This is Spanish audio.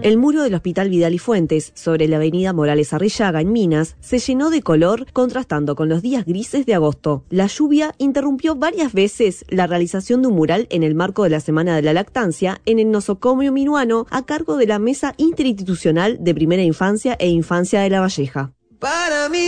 El muro del Hospital Vidal y Fuentes, sobre la avenida Morales Arrillaga, en Minas, se llenó de color, contrastando con los días grises de agosto. La lluvia interrumpió varias veces la realización de un mural en el marco de la Semana de la Lactancia en el nosocomio minuano, a cargo de la Mesa Interinstitucional de Primera Infancia e Infancia de La Valleja. Para mí